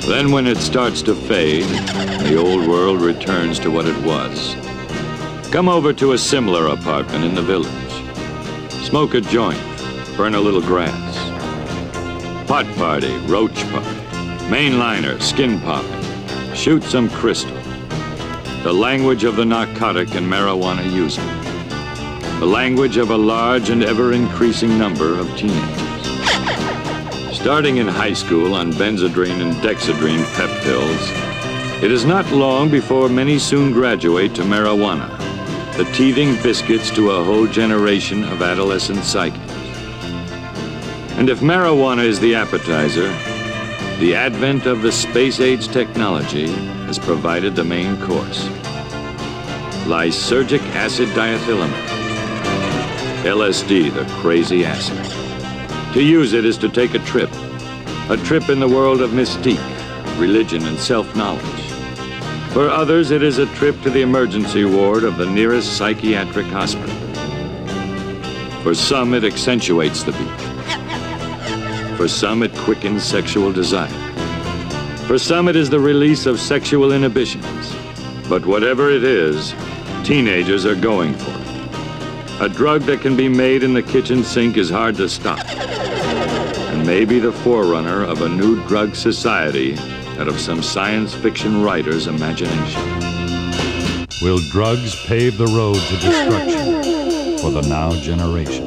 Then when it starts to fade, the old world returns to what it was. Come over to a similar apartment in the village. Smoke a joint, burn a little grass. Pot party, roach party, mainliner, skin popping, shoot some crystal. The language of the narcotic and marijuana user. The language of a large and ever-increasing number of teenagers. Starting in high school on Benzedrine and Dexedrine pep pills, it is not long before many soon graduate to marijuana, the teething biscuits to a whole generation of adolescent psyches. And if marijuana is the appetizer, the advent of the space-age technology has provided the main course. Lysergic acid diethylamide. LSD, the crazy acid. To use it is to take a trip in the world of mystique, religion, and self-knowledge. For others, it is a trip to the emergency ward of the nearest psychiatric hospital. For some, it accentuates the beat. For some, it quickens sexual desire. For some, it is the release of sexual inhibitions. But whatever it is, teenagers are going for it. A drug that can be made in the kitchen sink is hard to stop, and may be the forerunner of a new drug society out of some science fiction writer's imagination. Will drugs pave the road to destruction for the now generation?